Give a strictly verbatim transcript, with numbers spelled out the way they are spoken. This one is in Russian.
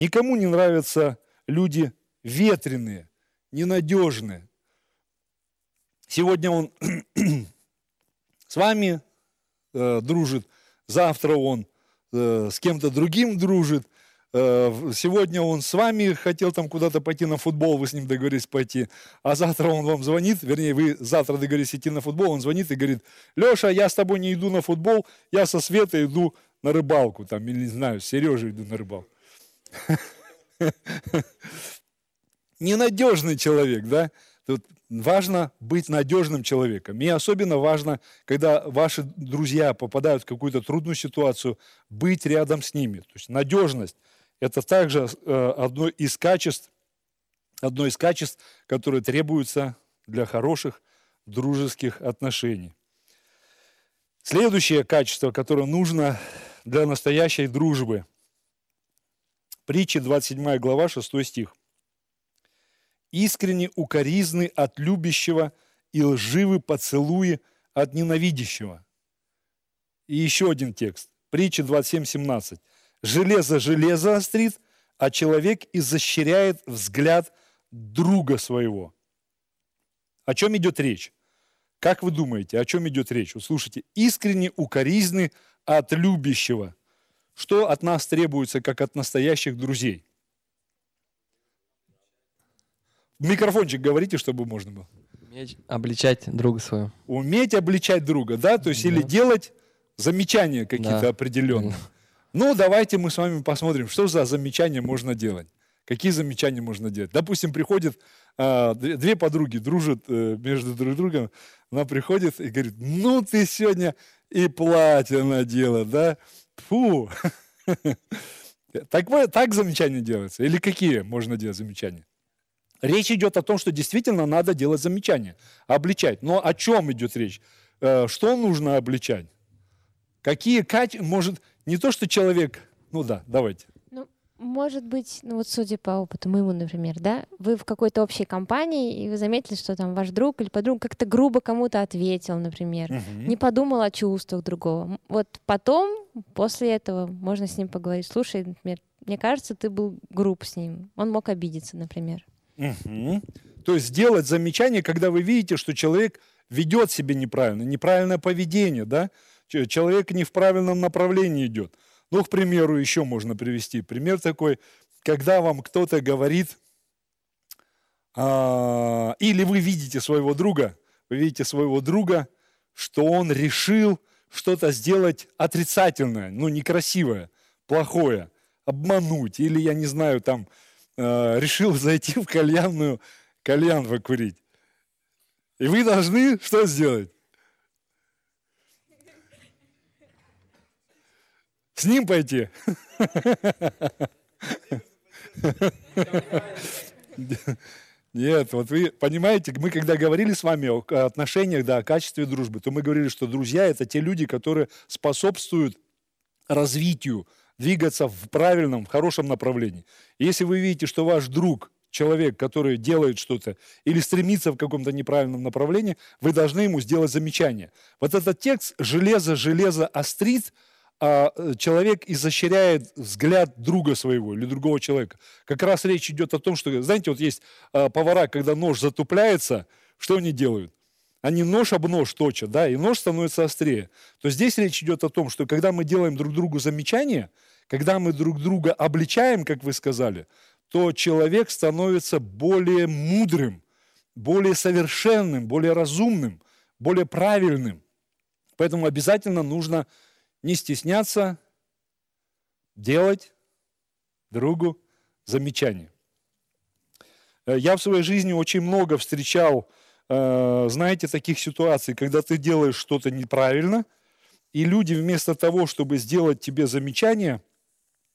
Никому не нравятся люди ветреные, ненадежные. Сегодня он с вами э, дружит, завтра он э, с кем-то другим дружит, э, сегодня он с вами хотел там куда-то пойти на футбол, вы с ним договорились пойти, а завтра он вам звонит, вернее, вы завтра договорились идти на футбол, он звонит и говорит: Леша, я с тобой не иду на футбол, я со Светой иду на рыбалку, там, или не знаю, с Сережей иду на рыбалку. Ненадежный человек, да? Тут важно быть надежным человеком. И особенно важно, когда ваши друзья попадают в какую-то трудную ситуацию, быть рядом с ними. То есть надежность – это также одно из качеств, одно из качеств, которые требуются для хороших дружеских отношений. Следующее качество, которое нужно для настоящей дружбы. Притча, двадцать седьмая глава, шестой стих. «Искренне укоризны от любящего и лживы поцелуи от ненавидящего». И еще один текст. Притча двадцать семь семнадцать. «Железо железо острит, а человек изощряет взгляд друга своего». О чем идет речь? Как вы думаете, о чем идет речь? Вот слушайте, искренне укоризны от любящего. Что от нас требуется, как от настоящих друзей? В микрофончик говорите, чтобы можно было. Уметь обличать друга своего. Уметь обличать друга, да? То есть да. Или делать замечания какие-то да. определенные. Ну, давайте мы с вами посмотрим, что за замечания можно делать. Какие замечания можно делать? Допустим, приходит, а, две подруги дружат а, между друг другом, она приходит и говорит: ну ты сегодня и платье надела, да? Фу! Так, так замечания делаются? Или какие можно делать замечания? Речь идет о том, что действительно надо делать замечания, обличать. Но о чем идет речь? Что нужно обличать? Какие качества, может, не то, что человек... Ну да, давайте. Ну, может быть, ну вот судя по опыту моему, например, да, вы в какой-то общей компании, и вы заметили, что там ваш друг или подруга как-то грубо кому-то ответил, например, угу. не подумал о чувствах другого. Вот потом, после этого, можно с ним поговорить. Слушай, например, мне кажется, ты был груб с ним. Он мог обидеться, например. Угу. То есть сделать замечание, когда вы видите, что человек ведет себя неправильно, неправильное поведение, да? Человек не в правильном направлении идет. Ну, к примеру, еще можно привести пример такой, когда вам кто-то говорит, а, или вы видите своего друга, вы видите своего друга, что он решил что-то сделать отрицательное, ну, некрасивое, плохое, обмануть, или, я не знаю, там, решил зайти в кальянную, кальян покурить. И вы должны что сделать? С ним пойти? Нет, вот вы понимаете, мы когда говорили с вами о отношениях, да, о качестве дружбы, то мы говорили, что друзья – это те люди, которые способствуют развитию, двигаться в правильном, в хорошем направлении. И если вы видите, что ваш друг, человек, который делает что-то или стремится в каком-то неправильном направлении, вы должны ему сделать замечание. Вот этот текст «железо, железо острит», а человек изощряет взгляд друга своего или другого человека. Как раз речь идет о том, что, знаете, вот есть повара, когда нож затупляется, что они делают? Они нож об нож точат, да, и нож становится острее. То здесь речь идет о том, что когда мы делаем друг другу замечания, когда мы друг друга обличаем, как вы сказали, то человек становится более мудрым, более совершенным, более разумным, более правильным. Поэтому обязательно нужно не стесняться делать другу замечания. Я в своей жизни очень много встречал, знаете, таких ситуаций, когда ты делаешь что-то неправильно, и люди вместо того, чтобы сделать тебе замечание,